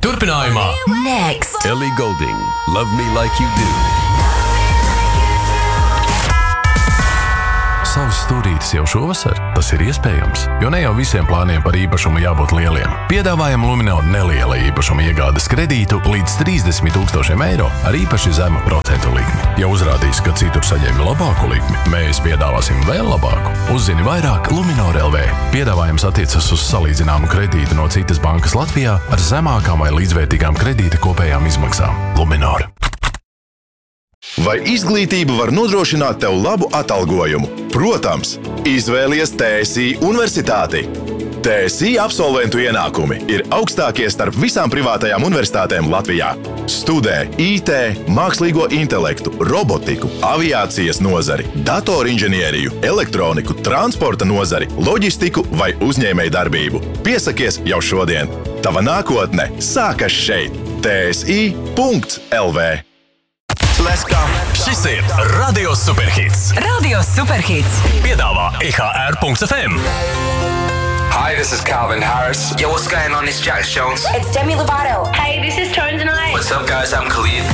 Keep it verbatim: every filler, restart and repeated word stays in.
Turpinājumā Next. Ellie Goulding, Love Me Like You Do. Savs stūrītis jau šovasar? Tas ir iespējams, jo ne jau visiem plāniem par īpašumu jābūt lieliem. Piedāvājam Luminor neliela īpašuma iegādes kredītu līdz trīsdesmit tūkstošiem eiro ar īpaši zemu procentu likmi. Ja uzrādīs, ka citur saņēmi labāku likmi, mēs piedāvāsim vēl labāku. Uzzini vairāk Luminor L V. Piedāvājums attiecas uz salīdzināmu kredītu no citas bankas Latvijā ar zemākām vai līdzvērtīgām kredīta kopējām izmaksām. Luminor. Vai izglītība var nodrošināt tev labu atalgojumu? Protams, izvēlies T S I universitāti. T S I absolventu ienākumi ir augstākie starp visām privātajām universitātēm Latvijā. Studē I T, mākslīgo intelektu, robotiku, aviācijas nozari, datorinženieriju, elektroniku, transporta nozari, loģistiku vai uzņēmēju darbību. Piesakies jau šodien. Tava nākotne sākas šeit. T S I punkts L V. Let's go! Šis ir Radio Superhits. Radio Superhits. Piedāvā I H R punkts F M. Hi, this is Calvin Harris. Yo, what's going on? It's Jax Jones. It's Demi Lovato. Hey, this is Tones and I. What's up, guys? I'm Khalid.